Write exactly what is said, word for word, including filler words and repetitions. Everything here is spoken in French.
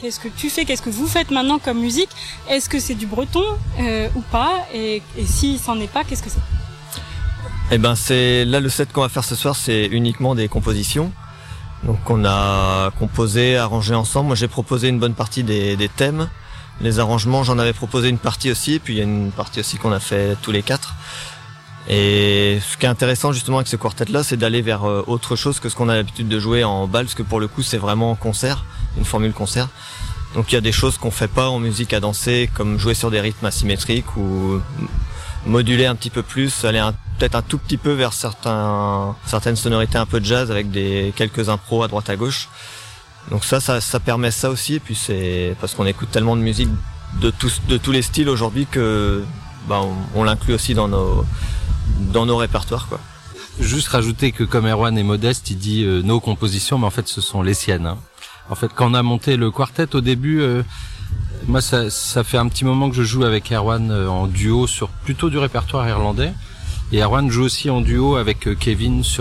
qu'est-ce que tu fais, qu'est-ce que vous faites maintenant comme musique? Est-ce que c'est du breton euh, ou pas? Et, et si c'en est pas, qu'est-ce que c'est? Eh ben c'est là le set qu'on va faire ce soir, c'est uniquement des compositions. Donc on a composé, arrangé ensemble. Moi j'ai proposé une bonne partie des, des thèmes. Les arrangements, j'en avais proposé une partie aussi, et puis il y a une partie aussi qu'on a fait tous les quatre. Et ce qui est intéressant justement avec ce quartet-là, c'est d'aller vers autre chose que ce qu'on a l'habitude de jouer en bal, parce que pour le coup c'est vraiment en concert, une formule concert. Donc il y a des choses qu'on fait pas en musique à danser, comme jouer sur des rythmes asymétriques ou moduler un petit peu plus, aller un, peut-être un tout petit peu vers certains, certaines sonorités un peu de jazz avec des quelques impros à droite à gauche. Donc ça, ça, ça permet ça aussi. Et puis c'est parce qu'on écoute tellement de musique de tous, de tous les styles aujourd'hui que bah, on, on l'inclut aussi dans nos, dans nos répertoires, quoi. Juste rajouter que comme Erwan est modeste, il dit euh, nos compositions, mais en fait ce sont les siennes. Hein. En fait, quand on a monté le quartet au début. Euh, Moi, ça, ça fait un petit moment que je joue avec Erwan en duo sur plutôt du répertoire irlandais. Et Erwan joue aussi en duo avec Kevin sur